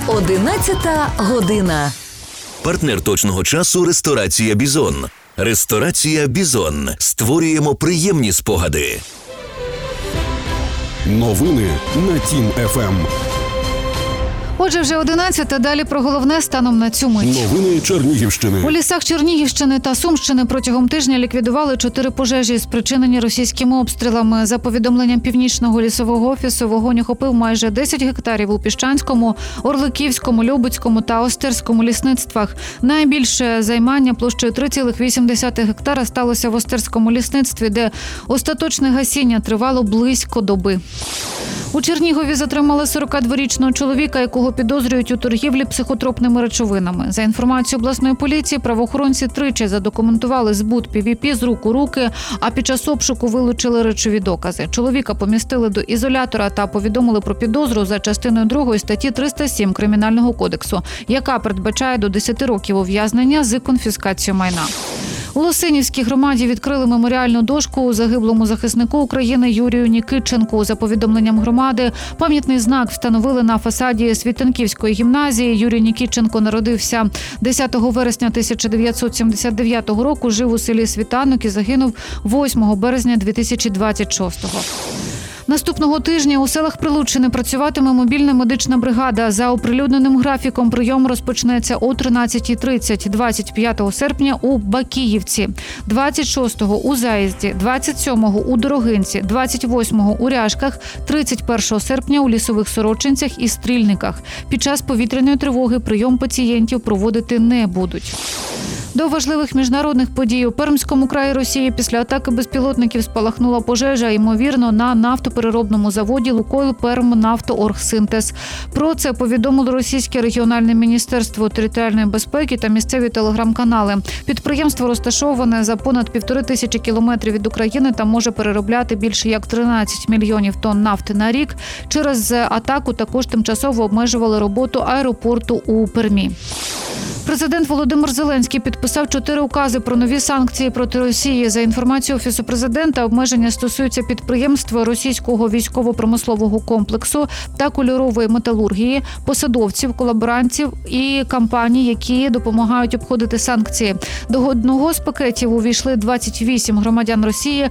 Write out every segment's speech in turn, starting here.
11 година. Партнер точного часу – ресторація «Бізон». Ресторація «Бізон». Створюємо приємні спогади. Новини на Тім ФМ. Отже, вже 11, далі про головне станом на цю мить. Новини Чернігівщини. У лісах Чернігівщини та Сумщини протягом тижня ліквідували 4 пожежі, спричинені російськими обстрілами. За повідомленням Північного лісового офісу, вогонь охопив майже 10 гектарів у Піщанському, Орликівському, Любицькому та Остерському лісництвах. Найбільше займання площею 3,8 гектара сталося в Остерському лісництві, де остаточне гасіння тривало близько доби. У Чернігові затримали 42-річного чоловіка, якого підозрюють у торгівлі психотропними речовинами. За інформацією обласної поліції, правоохоронці тричі задокументували збут ПВП з рук у руки, а під час обшуку вилучили речові докази. Чоловіка помістили до ізолятора та повідомили про підозру за частиною 2 статті 307 Кримінального кодексу, яка передбачає до 10 років ув'язнення з конфіскацією майна. У Лосинівській громаді відкрили меморіальну дошку загиблому захиснику України Юрію Нікітченку. За повідомленням громади, пам'ятний знак встановили на фасаді Світанківської гімназії. Юрій Нікітченко народився 10 вересня 1979 року, жив у селі Світанок і загинув 8 березня 2026-го. Наступного тижня у селах Прилуччини працюватиме мобільна медична бригада. За оприлюдненим графіком прийом розпочнеться о 13:30 25 серпня у Бакіївці, 26-го у Заїзді, 27-го у Дорогинці, 28-го у Ряшках, 31 серпня у Лісових Сорочинцях і Стрільниках. Під час повітряної тривоги прийом пацієнтів проводити не будуть. До важливих міжнародних подій у Пермському краї Росії після атаки безпілотників спалахнула пожежа, ймовірно, на нафтопереробному заводі «Лукойл Пермнафтооргсинтез». Про це повідомило Російське регіональне міністерство територіальної безпеки та місцеві телеграм-канали. Підприємство розташоване за понад 1500 кілометрів від України та може переробляти більше як 13 мільйонів тонн нафти на рік. Через атаку також тимчасово обмежували роботу аеропорту у Пермі. Президент Володимир Зеленський підписав 4 укази про нові санкції проти Росії. За інформацією Офісу президента, обмеження стосуються підприємств російського військово-промислового комплексу та кольорової металургії, посадовців, колаборантів і компаній, які допомагають обходити санкції. До одного з пакетів увійшли 28 громадян Росії,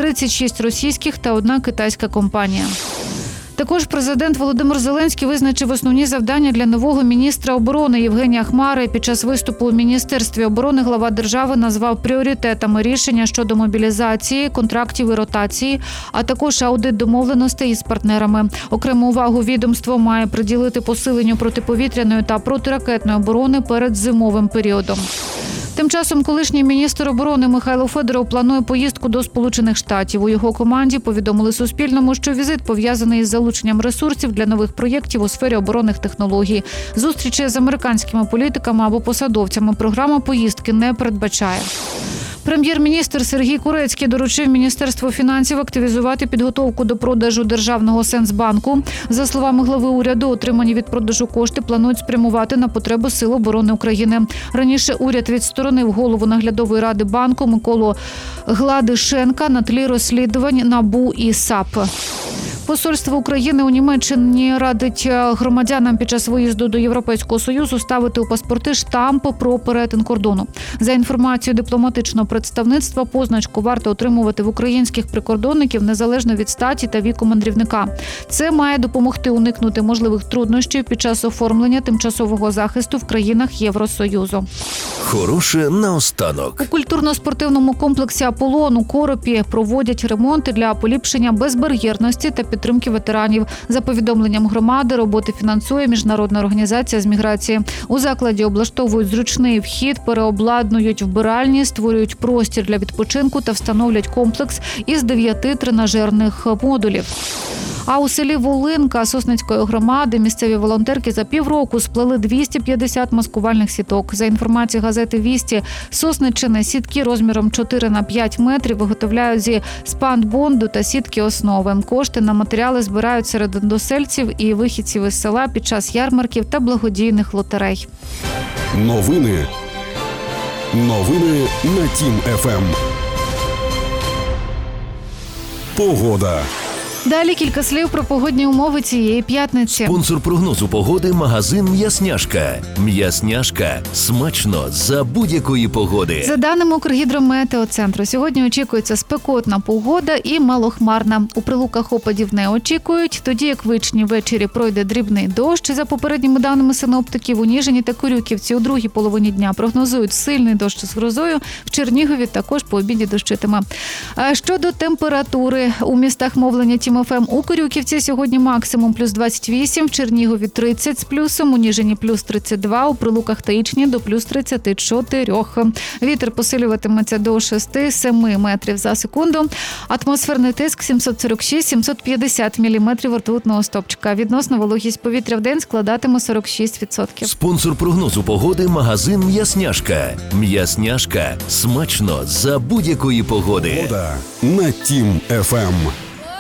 36 російських та 1 китайська компанія. Також президент Володимир Зеленський визначив основні завдання для нового міністра оборони Євгенія Хмари. Під час виступу у Міністерстві оборони глава держави назвав пріоритетами рішення щодо мобілізації, контрактів і ротації, а також аудит домовленостей із партнерами. Окрему увагу відомство має приділити посиленню протиповітряної та протиракетної оборони перед зимовим періодом. Тим часом колишній міністр оборони Михайло Федоров планує поїздку до Сполучених Штатів. У його команді повідомили Суспільному, що візит пов'язаний із залученням ресурсів для нових проєктів у сфері оборонних технологій. Зустрічі з американськими політиками або посадовцями програма поїздки не передбачає. Прем'єр-міністр Сергій Курецький доручив Міністерству фінансів активізувати підготовку до продажу Державного Сенсбанку. За словами глави уряду, отримані від продажу кошти планують спрямувати на потреби Сил оборони України. Раніше уряд відсторонив голову наглядової ради банку Миколу Гладишенка на тлі розслідувань НАБУ і САП. Посольство України у Німеччині радить громадянам під час виїзду до Європейського Союзу ставити у паспорти штамп про перетин кордону. За інформацією дипломатичного представництва, позначку варто отримувати в українських прикордонників незалежно від статі та віку мандрівника. Це має допомогти уникнути можливих труднощів під час оформлення тимчасового захисту в країнах Євросоюзу. Хороше наостанок. У культурно-спортивному комплексі «Аполлон» у Коропі проводять ремонти для поліпшення безбар'єрності та підтримки ветеранів. За повідомленням громади, роботи фінансує Міжнародна організація з міграції. У закладі облаштовують зручний вхід, переобладнують вбиральні, створюють простір для відпочинку та встановлять комплекс із 9 тренажерних модулів. А у селі Волинка Сосницької громади місцеві волонтерки за півроку сплели 250 маскувальних сіток. За інформацією газети «Вісті», Сосниччини сітки розміром 4 на 5 метрів виготовляють зі спандбонду та сітки основи. Кошти на матеріали збирають серед односельців і вихідців із села під час ярмарків та благодійних лотерей. Новини на Тім ФМ. Погода. Далі кілька слів про погодні умови цієї п'ятниці. Спонсор прогнозу погоди – магазин «М'ясняшка». «М'ясняшка» – смачно за будь-якої погоди. За даними Укргідрометеоцентру, сьогодні очікується спекотна погода і малохмарна. У Прилуках опадів не очікують, тоді як в Ічні ввечері пройде дрібний дощ. За попередніми даними синоптиків, у Ніжині та Корюківці у другій половині дня прогнозують сильний дощ з грозою. В Чернігові також по обіді дощитиме. А щодо температури, у містах мовлення Тім ФМ у Корюківці сьогодні максимум плюс 28, в Чернігові 30 з плюсом, у Ніжині плюс 32, у Прилуках та Ічні до плюс 34. Вітер посилюватиметься до 6-7 метрів за секунду. Атмосферний тиск 746-750 міліметрів ртутного стовпчика. Відносна вологість повітря в день складатиме 46%. Спонсор прогнозу погоди – магазин «М'ясняшка». «М'ясняшка» – смачно за будь-якої погоди. Вода на Тім ФМ.